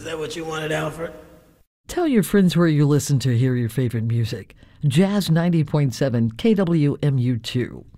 that what you wanted, Alfred? Tell your friends where you listen to hear your favorite music. Jazz 90.7 KWMU2.